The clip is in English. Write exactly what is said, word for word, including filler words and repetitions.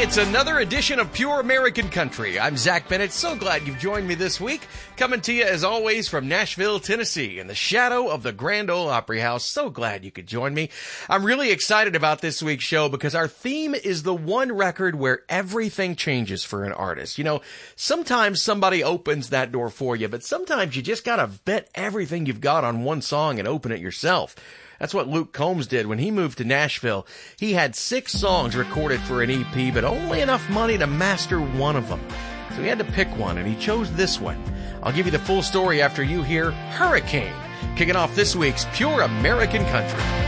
It's another edition of Pure American Country. I'm Zach Bennett. So glad you've joined me this week. Coming to you, as always, from Nashville, Tennessee, in the shadow of the Grand Ole Opry House. So glad you could join me. I'm really excited about this week's show because our theme is the one record where everything changes for an artist. You know, sometimes somebody opens that door for you, but sometimes you just gotta bet everything you've got on one song and open it yourself. That's what Luke Combs did when he moved to Nashville. He had six songs recorded for an E P, but only enough money to master one of them. So he had to pick one, and he chose this one. I'll give you the full story after you hear Hurricane, kicking off this week's Pure American Country.